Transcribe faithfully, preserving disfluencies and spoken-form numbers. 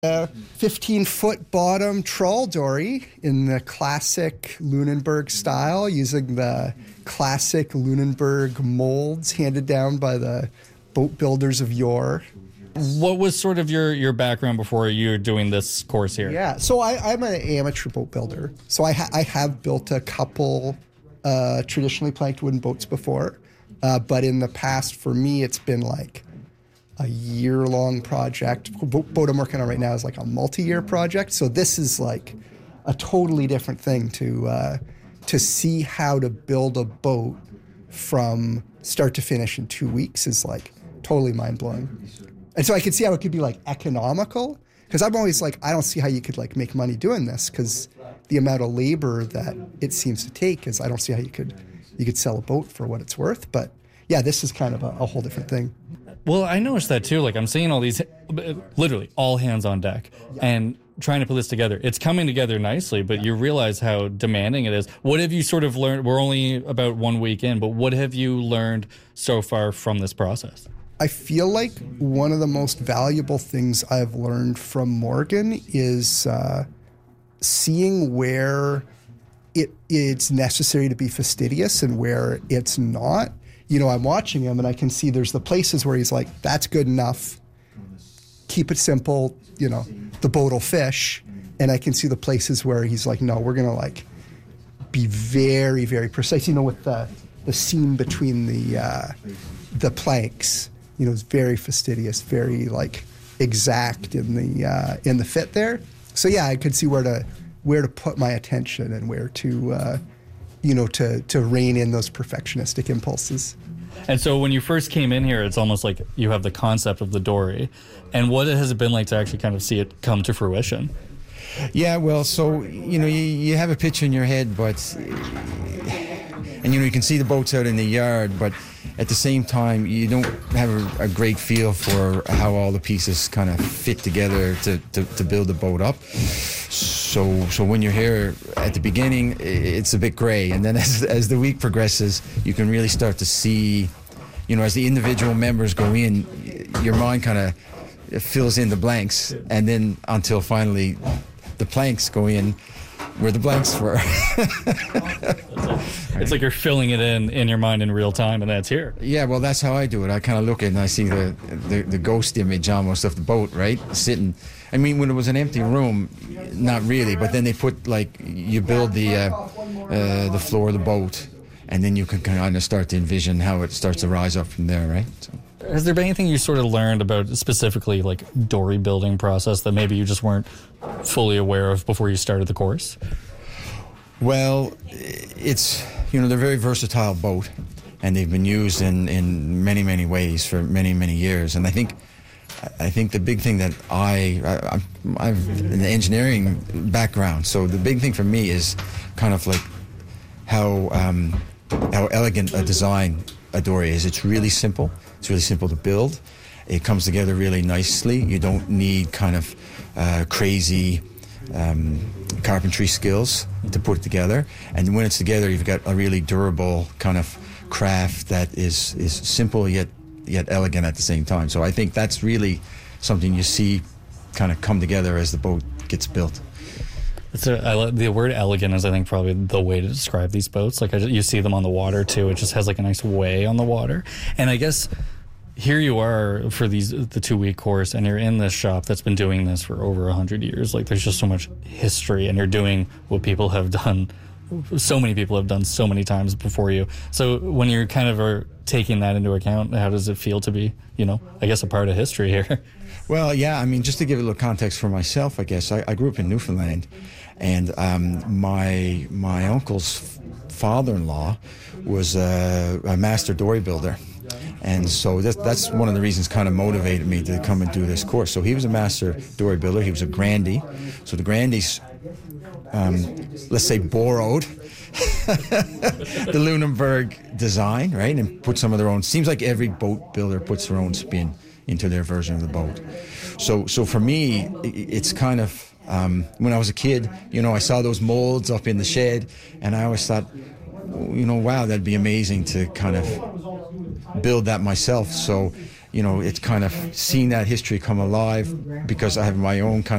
A fifteen-foot bottom trawl dory in the classic Lunenburg style, using the classic Lunenburg molds handed down by the boat builders of yore. What was sort of your, your background before you were doing this course here? Yeah, so I, I'm an amateur boat builder. So I, ha- I have built a couple uh, traditionally planked wooden boats before, uh, but in the past, for me, it's been like a year-long project. The boat I'm working on right now is like a multi-year project. So this is like a totally different thing to uh, to see how to build a boat from start to finish in two weeks is like totally mind-blowing. And so I could see how it could be like economical, because I'm always like, I don't see how you could like make money doing this, because the amount of labor that it seems to take is I don't see how you could you could sell a boat for what it's worth. But yeah, this is kind of a, a whole different thing. Well, I noticed that too. Like I'm seeing all these, literally all hands on deck, yeah. and trying to put this together. It's coming together nicely, but yeah. you realize how demanding it is. What have you sort of learned? We're only about one week in, but what have you learned so far from this process? I feel like one of the most valuable things I've learned from Morgan is uh, seeing where it it's necessary to be fastidious and where it's not. You know, I'm watching him and I can see there's the places where he's like, that's good enough. Keep it simple. You know, the boat will fish. And I can see the places where he's like, no, we're going to like be very, very precise. You know, with the, the seam between the, uh, the planks, you know, it's very fastidious, very like exact in the, uh, in the fit there. So yeah, I could see where to, where to put my attention and where to, uh, you know, to, to rein in those perfectionistic impulses. And so when you first came in here, it's almost like you have the concept of the dory. And what has it been like to actually kind of see it come to fruition? Yeah, well, so, you know, you, you have a picture in your head, but, and, you know, you can see the boats out in the yard, but at the same time, you don't have a, a great feel for how all the pieces kind of fit together to, to, to build the boat up. So so when you're here at the beginning, it's a bit gray. And then as, as the week progresses, you can really start to see, you know, as the individual members go in, your mind kind of fills in the blanks. And then until finally the planks go in where the blanks were. It's like you're filling it in in your mind in real time, and that's here. Yeah, well, that's how I do it. I kind of look at it and I see the, the, the ghost image almost of the boat, right? Sitting. I mean, when it was an empty room, not really, but then they put, like, you build the, uh, uh, the floor of the boat, and then you can kind of start to envision how it starts to rise up from there, right? So. Has there been anything you sort of learned about specifically like dory building process that maybe you just weren't fully aware of before you started the course? Well, it's, you know, they're a very versatile boat, and they've been used in, in many, many ways for many, many years. And I think I think the big thing that I, I I've an engineering background, so the big thing for me is kind of like how um, how elegant a design a dory is. It's really simple. It's really simple to build. It comes together really nicely. You don't need kind of uh, crazy um, carpentry skills to put it together. And when it's together, you've got a really durable kind of craft that is is simple yet yet elegant at the same time. So I think that's really something you see kind of come together as the boat gets built. It's a, I, the word elegant is, I think, probably the way to describe these boats. Like, I, you see them on the water, too. It just has, like, a nice way on the water. And I guess here you are for these the two-week course, and you're in this shop that's been doing this for over one hundred years. Like, there's just so much history, and you're doing what people have done, so many people have done so many times before you. So when you're kind of are taking that into account, how does it feel to be, you know, I guess a part of history here? Well, yeah, I mean, just to give a little context for myself, I guess, I, I grew up in Newfoundland, and um, my my uncle's father-in-law was a, a master dory builder. And so that, that's one of the reasons kind of motivated me to come and do this course. So he was a master dory builder. He was a grandee. So the grandees, um, let's say, borrowed the Lunenburg design, right, and put some of their own. Seems like every boat builder puts their own spin into their version of the boat. So, so for me, it's kind of um, when I was a kid, you know, I saw those molds up in the shed, and I always thought, you know, wow, that'd be amazing to kind of build that myself. So you know, it's kind of seen that history come alive because I have my own kind